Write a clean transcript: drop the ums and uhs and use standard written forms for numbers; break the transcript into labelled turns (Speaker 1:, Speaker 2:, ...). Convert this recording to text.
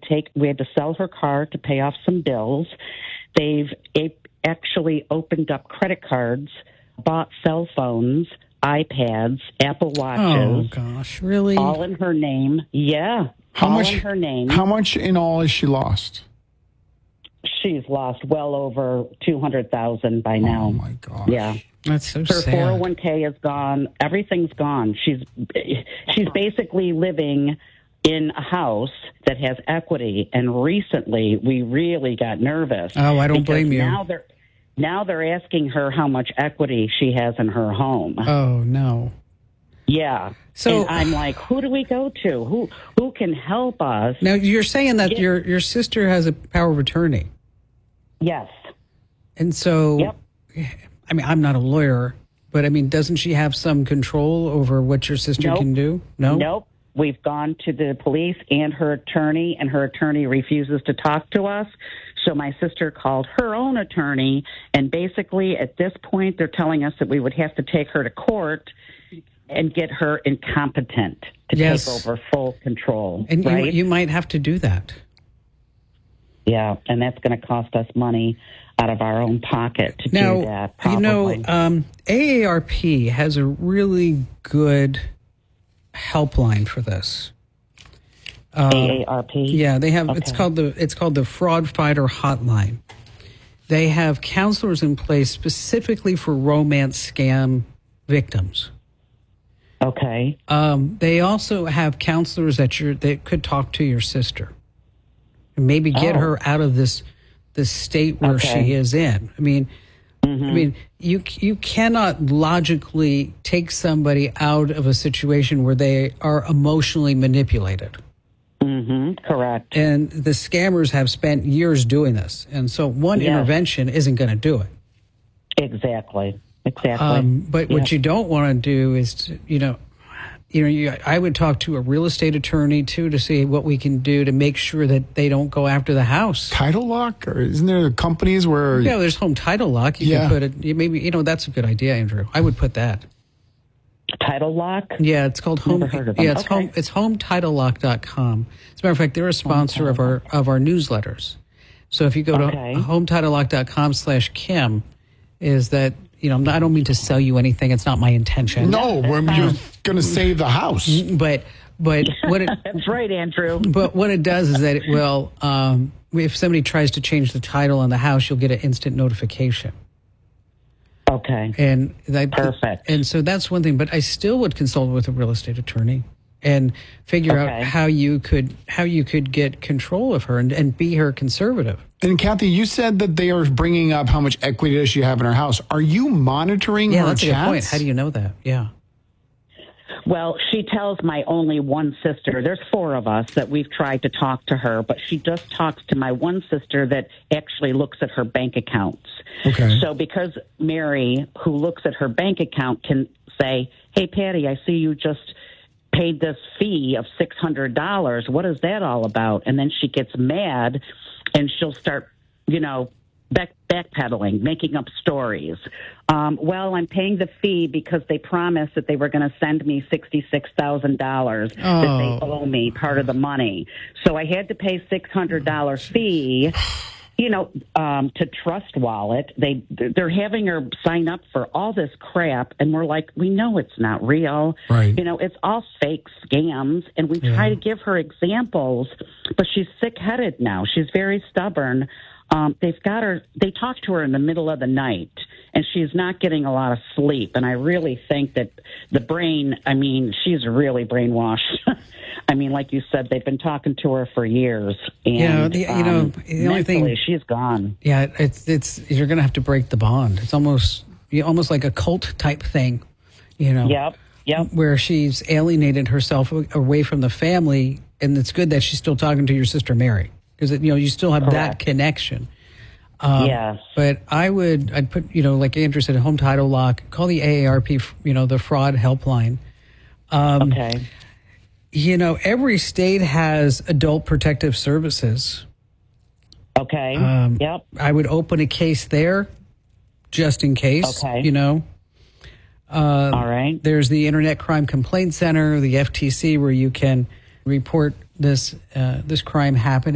Speaker 1: to sell her car to pay off some bills. They've actually opened up credit cards, bought cell phones, iPads, Apple Watches.
Speaker 2: Oh, gosh, really?
Speaker 1: All in her name. Yeah.
Speaker 3: How
Speaker 1: all
Speaker 3: much
Speaker 1: in her name.
Speaker 3: How much in all has she lost?
Speaker 1: She's lost well over $200,000 by now.
Speaker 3: Oh, my gosh.
Speaker 1: Yeah.
Speaker 2: That's so
Speaker 1: Her
Speaker 2: sad.
Speaker 1: 401k is gone. Everything's gone. She's basically living in a house that has equity. And recently, we really got nervous.
Speaker 2: Oh, I don't blame you.
Speaker 1: Now they're asking her how much equity she has in her home.
Speaker 2: Oh, no.
Speaker 1: Yeah.
Speaker 2: So
Speaker 1: and I'm like, who do we go to? Who can help us?
Speaker 2: now you're saying that your sister has a power of attorney.
Speaker 1: Yes.
Speaker 2: And so,
Speaker 1: Yep.
Speaker 2: I mean, I'm not a lawyer, but I mean, doesn't she have some control over what your sister
Speaker 1: Nope.
Speaker 2: can do? No?
Speaker 1: Nope. We've gone to the police and her attorney refuses to talk to us. So my sister called her own attorney, and basically at this point they're telling us that we would have to take her to court and get her incompetent to
Speaker 2: Yes.
Speaker 1: take over full control.
Speaker 2: And
Speaker 1: right?
Speaker 2: you might have to do that.
Speaker 1: Yeah, and that's going to cost us money out of our own pocket to
Speaker 2: Now,
Speaker 1: do that, probably.
Speaker 2: AARP has a really good helpline for this.
Speaker 1: AARP?
Speaker 2: Yeah, they have.
Speaker 1: Okay.
Speaker 2: It's called the Fraud Fighter Hotline. They have counselors in place specifically for romance scam victims.
Speaker 1: Okay.
Speaker 2: They also have counselors that could talk to your sister and maybe get her out of this state where she is in. I mean, you cannot logically take somebody out of a situation where they are emotionally manipulated.
Speaker 1: Correct.
Speaker 2: And the scammers have spent years doing this, and so one intervention isn't going to do it.
Speaker 1: Exactly.
Speaker 2: But what you don't want to do is, I would talk to a real estate attorney too to see what we can do to make sure that they don't go after the house.
Speaker 3: Title lock, or isn't there companies where?
Speaker 2: Yeah, there's home title lock. You can put it. Maybe that's a good idea, Andrew. I would put that.
Speaker 1: Title lock?
Speaker 2: Yeah, it's called home.
Speaker 1: Never heard of them.
Speaker 2: Yeah, it's HomeTitleLock.com. As a matter of fact, they're a sponsor of our newsletters. So if you go to HomeTitleLock.com/Kim, is that I don't mean to sell you anything. It's not my intention.
Speaker 3: No, you're going to save the house.
Speaker 2: But what it,
Speaker 1: That's right, Andrew.
Speaker 2: But what it does is that it will, if somebody tries to change the title on the house, you'll get an instant notification.
Speaker 1: Okay.
Speaker 2: And
Speaker 1: Perfect.
Speaker 2: And so that's one thing. But I still would consult with a real estate attorney and figure out how you could get control of her and be her conservative.
Speaker 3: And Kathy, you said that they are bringing up how much equity does she have in her house. Are you monitoring her
Speaker 2: that's
Speaker 3: chats?
Speaker 2: a good point. How do you know that? Yeah.
Speaker 1: Well, she tells my only one sister. There's four of us that we've tried to talk to her, but she just talks to my one sister that actually looks at her bank accounts.
Speaker 3: Okay.
Speaker 1: So because Mary, who looks at her bank account, can say, hey, Patty, I see you just paid this fee of $600. What is that all about? And then she gets mad and she'll start, backpedaling, making up stories. Well, I'm paying the fee because they promised that they were going to send me $66,000 that they owe me, part of the money. So I had to pay $600 fee. To Trust Wallet, they're having her sign up for all this crap, and we're like, we know it's not real.
Speaker 3: Right.
Speaker 1: It's all fake scams, and we try to give her examples, but she's sick-headed now. She's very stubborn. They talk to her in the middle of the night, and she's not getting a lot of sleep, and I really think that the brain, she's really brainwashed. Like you said, they've been talking to her for years. And,
Speaker 2: the only thing,
Speaker 1: she's gone.
Speaker 2: Yeah, it's you're going to have to break the bond. It's almost like a cult type thing,
Speaker 1: Yep.
Speaker 2: where she's alienated herself away from the family, and it's good that she's still talking to your sister Mary because you still have that connection.
Speaker 1: Yes.
Speaker 2: But I'd put like Andrew said, home title lock. Call the AARP, the fraud helpline.
Speaker 1: Okay.
Speaker 2: Every state has adult protective services.
Speaker 1: Okay. Yep.
Speaker 2: I would open a case there just in case.
Speaker 1: Okay.
Speaker 2: All
Speaker 1: right.
Speaker 2: There's the Internet Crime Complaint Center, the FTC, where you can report this crime happening.